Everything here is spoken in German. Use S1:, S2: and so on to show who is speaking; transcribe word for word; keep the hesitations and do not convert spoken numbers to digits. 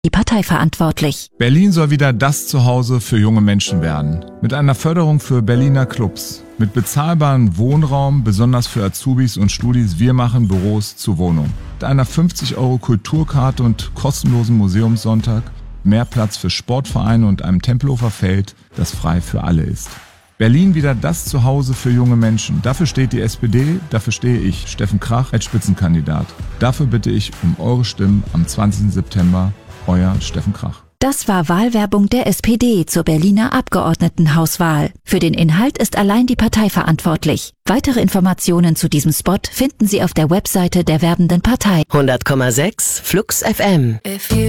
S1: die Partei verantwortlich.
S2: Berlin soll wieder das Zuhause für junge Menschen werden. Mit einer Förderung für Berliner Clubs. Mit bezahlbarem Wohnraum, besonders für Azubis und Studis. Wir machen Büros zu Wohnungen. Mit einer fünfzig Euro Kulturkarte und kostenlosen Museumssonntag. Mehr Platz für Sportvereine und einem Tempelhofer Feld, das frei für alle ist. Berlin wieder das Zuhause für junge Menschen. Dafür steht die S P D, dafür stehe ich, Steffen Krach, als Spitzenkandidat. Dafür bitte ich um eure Stimmen am zwanzigsten September. Euer Steffen Krach.
S1: Das war Wahlwerbung der S P D zur Berliner Abgeordnetenhauswahl. Für den Inhalt ist allein die Partei verantwortlich. Weitere Informationen zu diesem Spot finden Sie auf der Webseite der werbenden Partei.
S3: hundert Komma sechs Flux F M.